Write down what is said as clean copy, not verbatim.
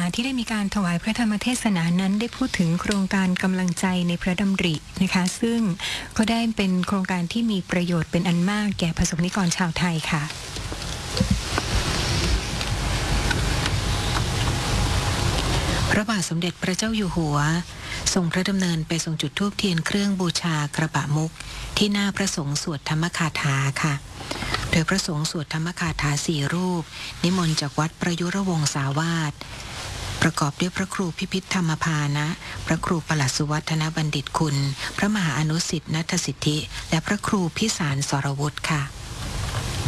ที่ได้มีการถวายพระธรรมเทศนานั้นได้พูดถึงโครงการกำลังใจในพระดำรินะคะซึ่งก็ได้เป็นโครงการที่มีประโยชน์เป็นอันมากแก่ประสบนิกรชาวไทยค่ะพระบาทสมเด็จพระเจ้าอยู่หัวทรงพระดำเนินไปทรงจุดธูปเทียนเครื่องบูชากระบะมุกที่หน้าพระสงฆ์สวดธรรมคาถาค่ะโดยพระสงฆ์สวดธรรมคาถา4 รูปนิมนต์จากวัดประยุรวงศาวาสประกอบด้วยพระครูพิพิธธรรมภานะพระครูปลัดสุวัฒนบัณฑิตคุณพระมหาอนุสิทธิ์นัทสิทธิและพระครูพิสารสรวุฒิค่ะ